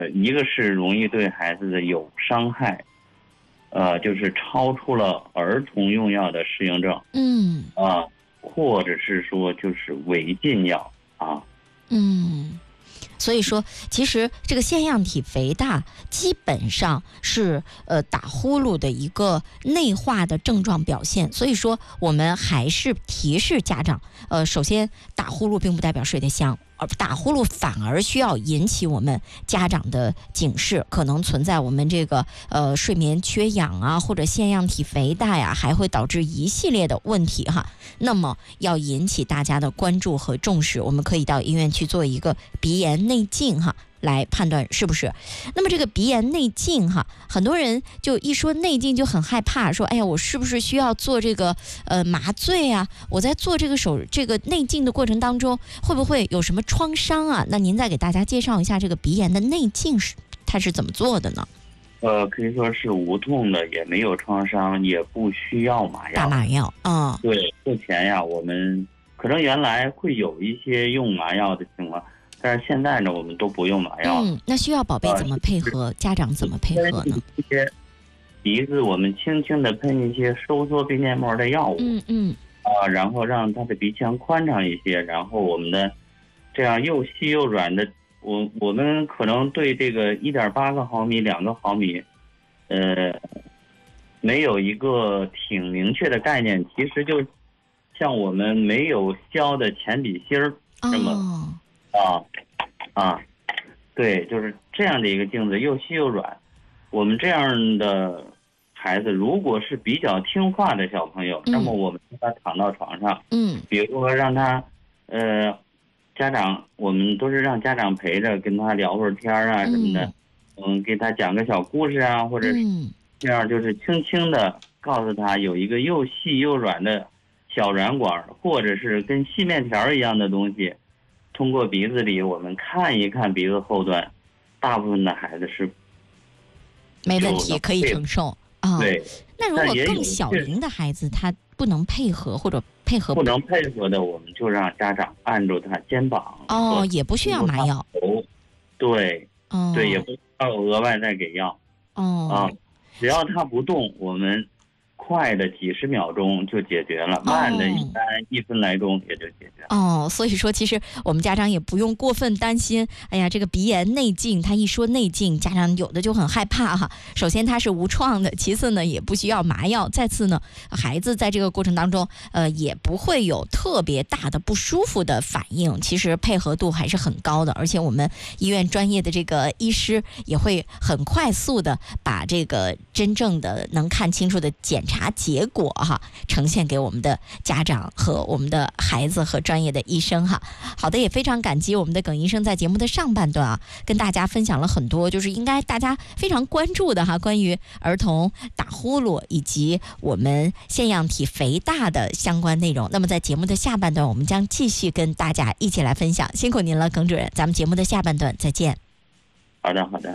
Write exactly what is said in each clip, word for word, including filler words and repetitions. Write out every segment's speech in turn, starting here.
呃，一个是容易对孩子的有伤害，呃，就是超出了儿童用药的适应症， 嗯啊、或者是说就是违禁药啊。 嗯。所以说，其实这个腺样体肥大基本上是呃打呼噜的一个内化的症状表现。所以说，我们还是提示家长，呃，首先打呼噜并不代表睡得香，而打呼噜反而需要引起我们家长的警示，可能存在我们这个呃睡眠缺氧啊，或者腺样体肥大呀，还会导致一系列的问题哈。那么要引起大家的关注和重视，我们可以到医院去做一个鼻炎内镜哈，来判断是不是。那么这个鼻炎内镜哈，很多人就一说内镜就很害怕，说哎呀，我是不是需要做这个呃麻醉啊？我在做这个手这个内镜的过程当中，会不会有什么创伤啊？那您再给大家介绍一下这个鼻炎的内镜是它是怎么做的呢？ 呃，可以说是无痛的，也没有创伤，也不需要麻药。 打麻药啊、嗯？ 对，目前呀，我们可能原来会有一些用麻药的情况，但是现在呢，我们都不用麻药。 嗯，那需要宝贝怎么配合？呃、家长怎么配合呢？ 一些鼻子，我们轻轻的喷一些收缩鼻黏膜的药物。 嗯嗯。 啊、呃，然后让他的鼻腔宽敞一些，然后我们的这样又细又软的。我我们可能对这个一点八个毫米、两个毫米，呃，没有一个挺明确的概念。其实就像我们没有削的铅笔芯儿这么、哦、啊啊，对，就是这样的一个镜子，又细又软。我们这样的孩子，如果是比较听话的小朋友，嗯、那么我们让他躺到床上， 嗯， 比如说让他呃。家长，我们都是让家长陪着，跟他聊会儿天啊什么的，嗯，嗯给他讲个小故事啊，或者是这样，就是轻轻的告诉他有一个又细又软的小软管，或者是跟细面条一样的东西，通过鼻子里我们看一看鼻子后端，大部分的孩子是没问题，可以承受啊。 对， 那如果更小龄的孩子，他不能配合或者配合不能配合的，我们就让家长按住他肩膀。 哦，也不需要麻药。 对， 哦， 对，也不需要额外再给药。 哦， 啊，只要他不动，我们快的几十秒钟就解决了，慢的一般一分来钟也就解决了。 哦，所以说其实我们家长也不用过分担心。哎呀，这个鼻炎内镜，他一说内镜，家长有的就很害怕哈。首先它是无创的，其次呢也不需要麻药，再次呢孩子在这个过程当中，呃也不会有特别大的不舒服的反应。其实配合度还是很高的，而且我们医院专业的这个医师也会很快速的把这个真正的能看清楚的检查结果哈呈现给我们的家长和我们的孩子和专业的医生哈。好的，也非常感激我们的耿医生在节目的上半段啊，跟大家分享了很多就是应该大家非常关注的哈，关于儿童打呼噜以及我们腺样体肥大的相关内容。那么在节目的下半段，我们将继续跟大家一起来分享。辛苦您了，耿主任，咱们节目的下半段再见。 好的，好的。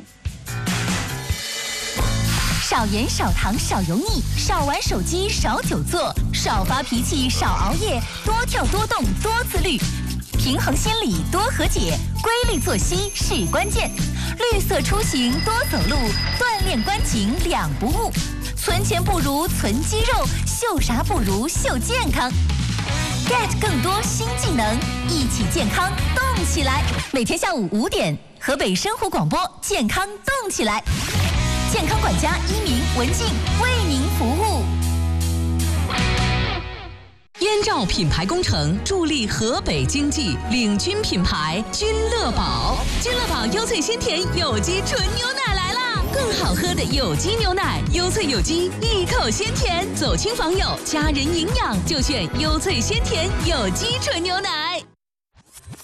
少盐少糖少油腻，少玩手机少久坐，少发脾气少熬夜，多跳多动多自律，平衡心理多和解，规律作息是关键。绿色出行多走路，锻炼关颈两不误。存钱不如存肌肉，秀啥不如秀健康。get 更多新技能，一起健康动起来。每天下午五点，河北生活广播健康动起来。健康管家一鸣文静为您服务。 燕赵品牌工程助力河北经济，领军品牌君乐宝。君乐宝优萃鲜甜有机纯牛奶来啦！更好喝的有机牛奶，优萃有机，一口鲜甜，走亲访友，家人营养就选优萃鲜甜有机纯牛奶。